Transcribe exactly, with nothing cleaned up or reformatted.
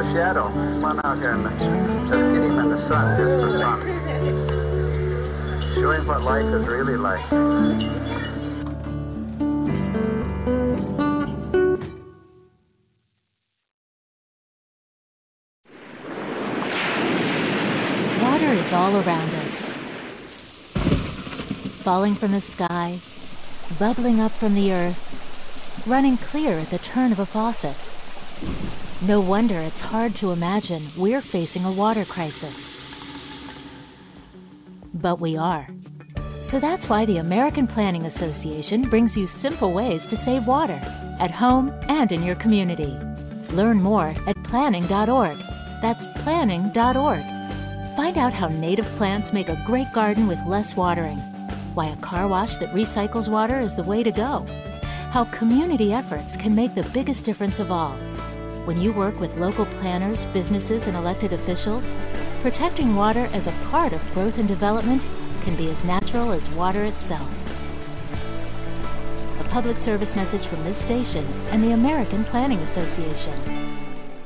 shadow. Come on out here and let's get him in the sun just for fun. Show him what life is really like. Water is all around us. Falling from the sky, bubbling up from the earth, running clear at the turn of a faucet. No wonder it's hard to imagine we're facing a water crisis. But we are. So that's why the American Planning Association brings you simple ways to save water at home and in your community. Learn more at planning dot org. That's planning dot org. Find out how native plants make a great garden with less watering, why a car wash that recycles water is the way to go, how community efforts can make the biggest difference of all. When you work with local planners, businesses, and elected officials, protecting water as a part of growth and development can be as natural as water itself. A public service message from this station and the American Planning Association.